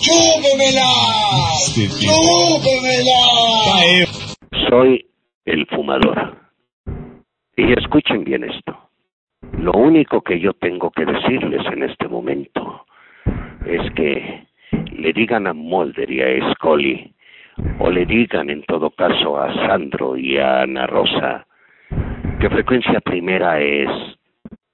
¡Chúpemela! ¡Chúpemela! Soy el fumador. Y escuchen bien esto. Lo único que yo tengo que decirles en este momento es que le digan a Mulder y a Scully, o le digan en todo caso a Sandro y a Ana Rosa, que Frecuencia Primera es